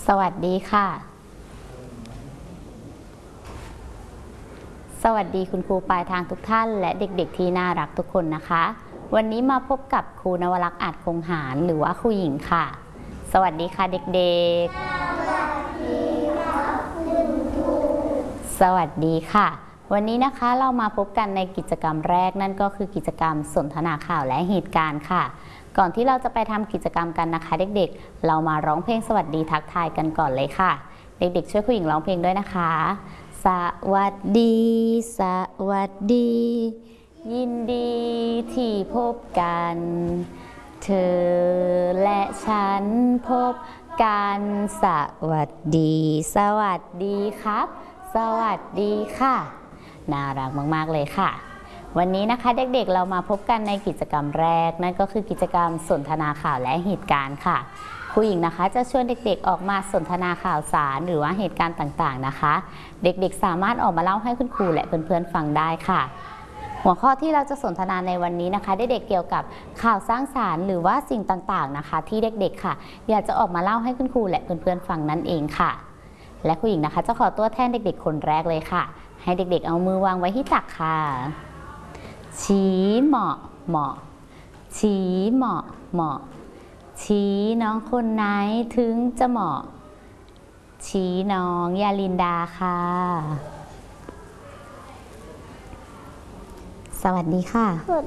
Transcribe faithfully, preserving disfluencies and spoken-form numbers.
สวัสดีค่ะสวัสดีคุณครูปลายทางทุกท่านและเด็กๆที่น่ารักทุกคนนะคะวันนี้มาพบกับครูนวลักษณ์อาจคงหารหรือว่าครูหญิงค่ะสวัสดีค่ะเด็กๆสวัสดีค่ะวันนี้นะคะเรามาพบกันในกิจกรรมแรกนั่นก็คือกิจกรรมสนทนาข่าวและเหตุการณ์ค่ะก่อนที่เราจะไปทำกิจกรรมกันนะคะเด็กๆเรามาร้องเพลงสวัสดีทักทายกันก่อนเลยค่ะเด็กๆช่วยครูหญิงร้องเพลงด้วยนะคะสวัสดีสวัสดียินดีที่พบกันเธอและฉันพบกันสวัสดีสวัสดีครับสวัสดีค่ะน่ารักมากๆเลยค่ะวันนี้นะคะเด็กๆเรามาพบกันในกิจกรรมแรกนั่นก็คือกิจกรรมสนทนาข่าวและเหตุการณ์ค่ะครูหญิงนะคะจะชวนเด็กๆออกมาสนทนาข่าวสารหรือว่าเหตุการณ์ต่างๆนะคะเด็กๆสามารถออกมาเล่าให้คุณครูและเพื่อนๆฟังได้ค่ะหัวข้อที่เราจะสนทนาในวันนี้นะคะเด็กๆเกี่ยวกับข่าวสร้างสรรค์หรือว่าสิ่งต่างๆนะคะที่เด็กๆค่ะอยากจะออกมาเล่าให้คุณครูและเพื่อนๆฟังนั่นเองค่ะและครูหญิงนะคะจะขอตัวแทนเด็กๆคนแรกเลยค่ะให้เด็กๆเอามือวางไว้ที่ตักค่ะชี้เหมาะเหมาะชี้เหมาะเหมาะชี้น้องคนไหนถึงจะเหมาะชี้น้องยาลินดาค่ะสวัสดีค่ะสวัส